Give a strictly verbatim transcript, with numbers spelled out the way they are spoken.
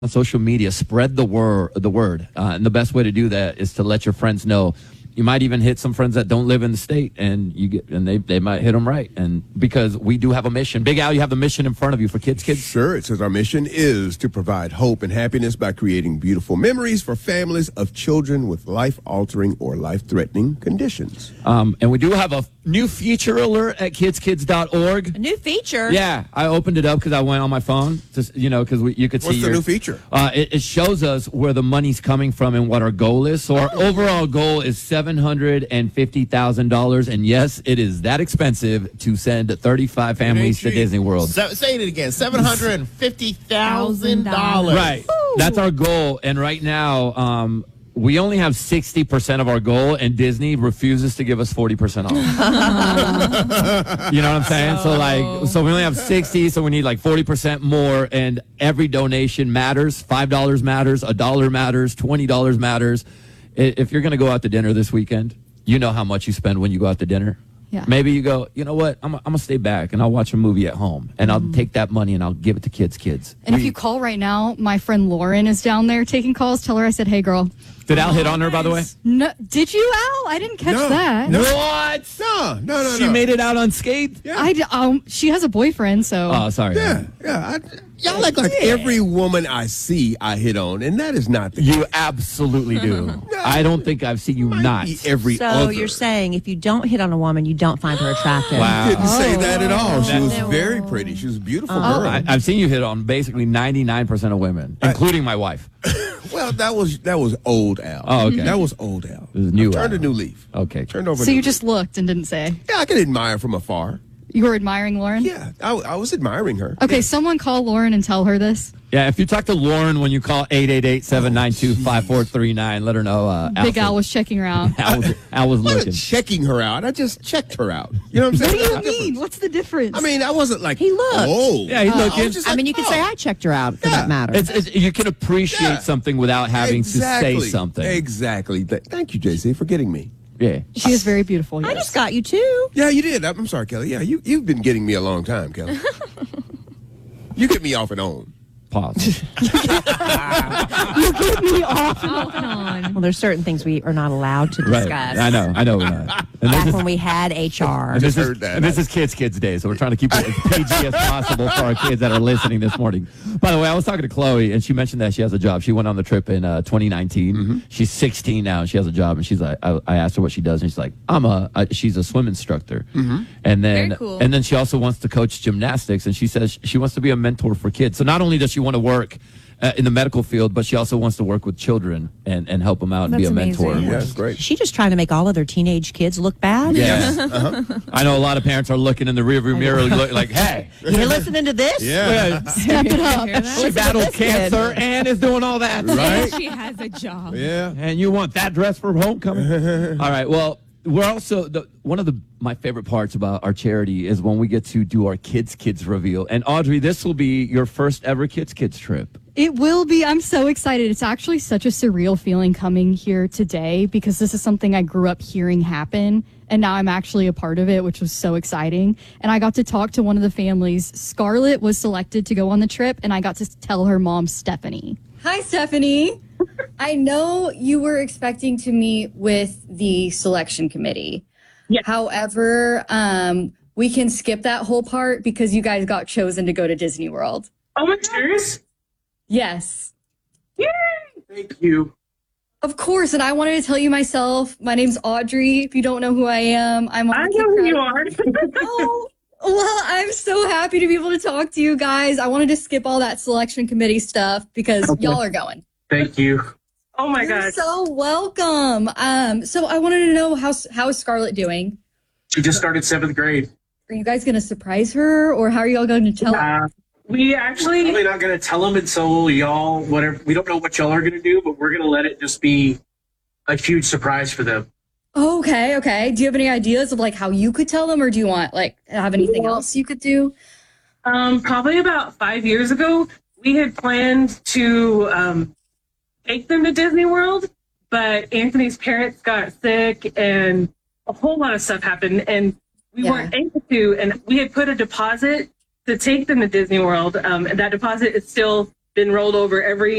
on social media, spread the word. The word, uh, and the best way to do that is to let your friends know. You might even hit some friends that don't live in the state, and you get, and they they might hit them right. And because we do have a mission, Big Al, you have the mission in front of you for Kids Kids. Sure, it says our mission is to provide hope and happiness by creating beautiful memories for families of children with life-altering or life-threatening conditions. Um, and we do have a new feature alert at kids kids dot org. A new feature? Yeah, I opened it up because I went on my phone, to, you know, because you could see. What's the your, new feature? Uh, it, it shows us where the money's coming from and what our goal is. So our Oh. overall goal is seven hundred fifty thousand dollars. And yes, it is that expensive to send thirty-five families to Disney World. So, say it again, seven hundred fifty thousand dollars. Right. That's our goal. And right now, um, we only have sixty percent of our goal, and Disney refuses to give us forty percent off. You know what I'm saying? So, like, so we only have sixty, so we need like forty percent more, and every donation matters. five dollars matters, a dollar matters, twenty dollars matters. I- If you're going to go out to dinner this weekend, you know how much you spend when you go out to dinner. Yeah. Maybe you go, you know what, I'm, I'm going to stay back and I'll watch a movie at home, and I'll take that money and I'll give it to Kids Kids. And if you call right now, my friend Lauren is down there taking calls. Tell her I said, hey, girl. Did Al hit on her, by the way? No, did you, Al? I didn't catch No, that. no. What? No, no, no, She no. made it out unscathed? Yeah. I d- um, she has a boyfriend, so. Oh, sorry. Yeah, yeah. I, y'all act like every woman I see I hit on, and that is not the You absolutely do. I don't think I've seen you Might not. be every So other. you're saying if you don't hit on a woman, you don't find her attractive. Wow. Didn't say that at all. She was That's- very pretty. She was a beautiful Oh. girl. I, I've seen you hit on basically ninety-nine percent of women, including my wife. Well, that was that was old Al. Oh, okay. That was old Al. This is new I've turned Al. a new leaf. Okay. Turned over. a So new you leaf. just looked and didn't say. Yeah, I can admire from afar. You were admiring Lauren? Yeah, I, I was admiring her. Okay, someone call Lauren and tell her this. Yeah, if you talk to Lauren when you call eight eight eight, seven nine two, five four three nine, let her know. Uh, Big Al was checking her out. Al was, Al was I looking. wasn't checking her out. I just checked her out. You know what I'm saying? What do you There's a mean? What's the difference? difference. I mean, I wasn't like He looked. Oh, Yeah, he's I was looking. just I like, mean, you could oh. say I checked her out for Yeah. that matter. It's, it's, you can appreciate Yeah. something without having exactly. to say something. Exactly. Th- Thank you, J C, for getting me. Yeah. she is very beautiful. I yes. just got you too. Yeah, you did. I'm sorry, Kelly. Yeah, you you've been getting me a long time, Kelly. You get me off and on. Pause. Well, there's certain things we are not allowed to discuss. Right. I know. I know we're not. And this Back is, when we had H R. and this is, heard that. and this is Kids Kids Day, so we're trying to keep it as P G as possible for our kids that are listening this morning. By the way, I was talking to Chloe, and she mentioned that she has a job. She went on the trip in uh, twenty nineteen. Mm-hmm. She's sixteen now, and she has a job. And she's like, I, I asked her what she does, and she's like, I'm a, a she's a swim instructor. Mm-hmm. And then, Very cool. and then she also wants to coach gymnastics, and she says she wants to be a mentor for kids. So not only does she want to work uh, in the medical field, but she also wants to work with children and, and help them out and be a That's mentor. amazing. Yeah, that's great. Is she just trying to make all other teenage kids look bad? Yeah. I know a lot of parents are looking in the rearview mirror look like, hey, You're listening to this? Yeah. Step it up. she battled cancer and is doing all that. Right? She has a job. Yeah. And you want that dress for homecoming? All right. Well, we're also the, one of the my favorite parts about our charity is when we get to do our Kids Kids reveal. And Audrey, this will be your first ever Kids Kids trip. It will be. I'm so excited. It's actually such a surreal feeling coming here today because this is something I grew up hearing happen. And now I'm actually a part of it, which was so exciting. And I got to talk to one of the families. Scarlett was selected to go on the trip, and I got to tell her mom, Stephanie. Hi, Stephanie. I know you were expecting to meet with the selection committee. Yes. However, um, we can skip that whole part because you guys got chosen to go to Disney World. Oh my goodness. Yes. Yay! Thank you. Of course, and I wanted to tell you myself. My name's Audrey. If you don't know who I am, I'm on I the know who Kid you Crowd- are. Oh, well, I'm so happy to be able to talk to you guys. I wanted to skip all that selection committee stuff because Okay. y'all are going. Thank you. Oh my You're God. so welcome. Um, so I wanted to know how how is Scarlett doing? She just started seventh grade. Are you guys gonna surprise her, or how are y'all going to tell her? Uh, we actually probably not going to tell them until y'all, whatever. We don't know what y'all are going to do, but we're going to let it just be a huge surprise for them. Oh, okay, okay. Do you have any ideas of like how you could tell them, or do you want like have anything else you could do? Um, probably about five years ago, we had planned to um, take them to Disney World, but Anthony's parents got sick and a whole lot of stuff happened, and we Yeah. weren't able to. And we had put a deposit to take them to Disney World, um, and that deposit has still been rolled over every